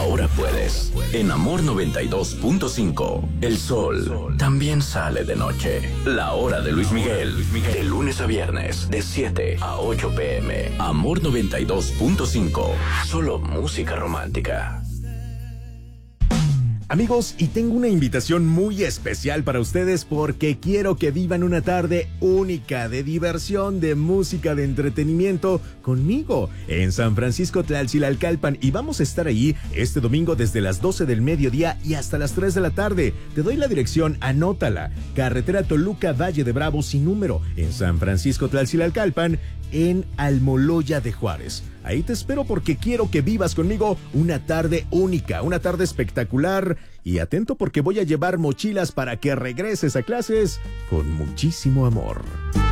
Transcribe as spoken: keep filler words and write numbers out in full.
ahora puedes. En Amor noventa y dos punto cinco, el sol también sale de noche. La hora de Luis Miguel, de lunes a viernes, de siete a ocho pm. Amor noventa y dos punto cinco, solo música romántica. Amigos, y tengo una invitación muy especial para ustedes porque quiero que vivan una tarde única de diversión, de música, de entretenimiento conmigo en San Francisco Tlalchilalcalpan, y vamos a estar ahí este domingo desde las doce del mediodía y hasta las tres de la tarde. Te doy la dirección, anótala: carretera Toluca Valle de Bravo sin número, en San Francisco Tlalchilalcalpan, en Almoloya de Juárez. Ahí te espero porque quiero que vivas conmigo una tarde única, una tarde espectacular. Y atento porque voy a llevar mochilas para que regreses a clases con muchísimo amor.